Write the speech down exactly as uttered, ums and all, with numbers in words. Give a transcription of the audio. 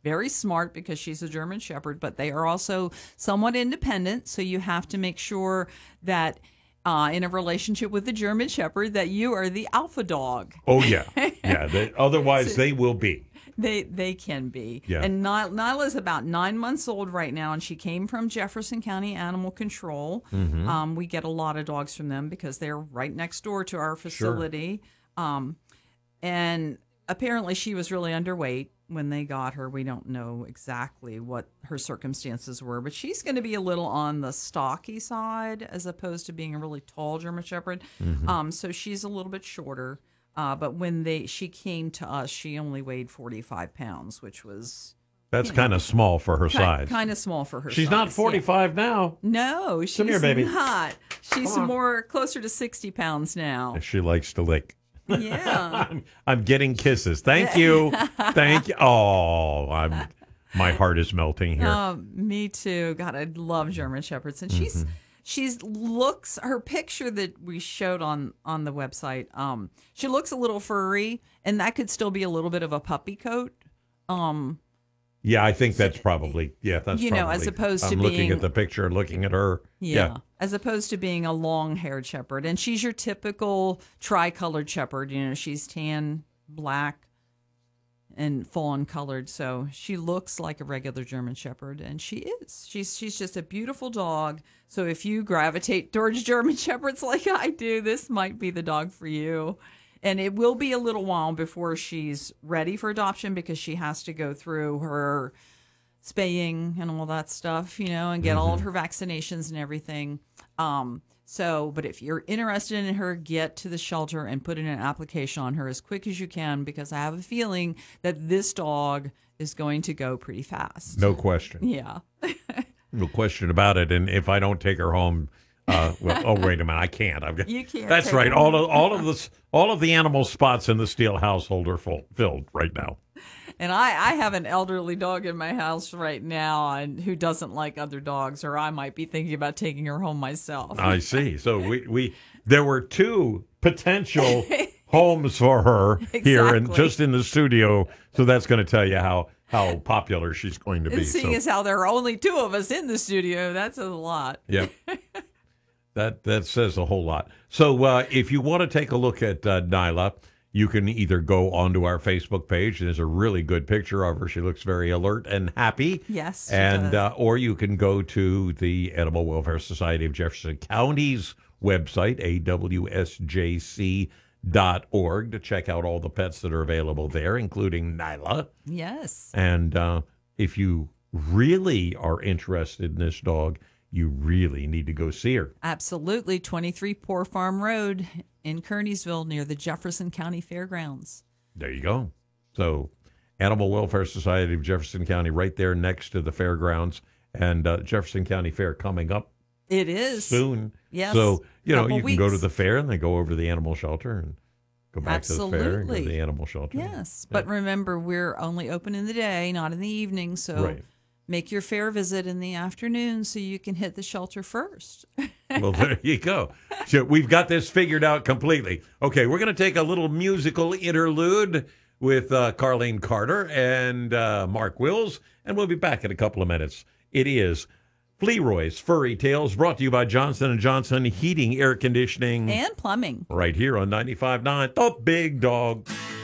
very smart because she's a German Shepherd, but they are also somewhat independent. So you have to make sure that uh, in a relationship with the German Shepherd that you are the alpha dog. Oh, yeah. Yeah. They, otherwise, So- they will be. They they can be. Yeah. And Ny- Nyla's about nine months old right now, and she came from Jefferson County Animal Control. Mm-hmm. Um, we get a lot of dogs from them because they're right next door to our facility. Sure. Um, and apparently she was really underweight when they got her. We don't know exactly what her circumstances were, but she's going to be a little on the stocky side as opposed to being a really tall German Shepherd. Mm-hmm. Um, so she's a little bit shorter. Uh, but when they she came to us, she only weighed forty-five pounds, which was That's kind of small for her size. Kind of small for her She's size. not forty-five yeah. now. No, she's Come here, baby. not. She's more closer to sixty pounds now. She likes to lick. Yeah. I'm, I'm getting kisses. Thank you. Thank you. Oh, I'm. My heart is melting here. Oh, me too. God, I love German Shepherds, and she's. Mm-hmm. She's looks her picture that we showed on on the website. Um, she looks a little furry, and that could still be a little bit of a puppy coat. Um, yeah, I think that's probably yeah. That's you probably, know, as opposed I'm to looking being, at the picture and looking at her. Yeah, yeah, as opposed to being a long-haired shepherd, and she's your typical tri-colored shepherd. You know, she's tan, black, and fawn colored, so she looks like a regular German Shepherd, and she is. She's she's just a beautiful dog. So if you gravitate towards German Shepherds like I do, this might be the dog for you. And it will be a little while before she's ready for adoption because she has to go through her spaying and all that stuff, you know, and get mm-hmm. all of her vaccinations and everything. Um, So, but if you're interested in her, get to the shelter and put in an application on her as quick as you can, because I have a feeling that this dog is going to go pretty fast. No question. Yeah. No question about it. And if I don't take her home, uh, well, oh wait a minute, I can't. I've got, you can't. That's take right. her All home. of all of the all of the animal spots in the Steele household are full, filled right now. And I, I have an elderly dog in my house right now and who doesn't like other dogs, or I might be thinking about taking her home myself. I see. So we, we there were two potential homes for her exactly. here and just in the studio. So that's going to tell you how, how popular she's going to be. And seeing so. as how there are only two of us in the studio, that's a lot. Yeah. that that says a whole lot. So uh, if you want to take a look at uh, Nyla, you can either go onto our Facebook page. There's a really good picture of her. She looks very alert and happy. Yes, she and does. Uh, or you can go to the Animal Welfare Society of Jefferson County's website, A W S J C dot org, to check out all the pets that are available there, including Nyla. Yes. And uh, if you really are interested in this dog, you really need to go see her. Absolutely. twenty-three Poor Farm Road in Kearneysville near the Jefferson County Fairgrounds. There you go. So Animal Welfare Society of Jefferson County right there next to the fairgrounds, and uh, Jefferson County Fair coming up It is. soon. Yes. So, you know, Couple you can go to weeks. the fair and then go over to the animal shelter and go back Absolutely. to the fair and go to the animal shelter. Yes. Yeah. But remember, we're only open in the day, not in the evening. So Right. make your fair visit in the afternoon so you can hit the shelter first. Well, there you go. So we've got this figured out completely. Okay, we're going to take a little musical interlude with uh, Carlene Carter and uh, Mark Wills, and we'll be back in a couple of minutes. It is Fleroy's Furry Tales, brought to you by Johnson and Johnson Heating, Air Conditioning, And plumbing. right here on ninety-five point nine, The Big Dog.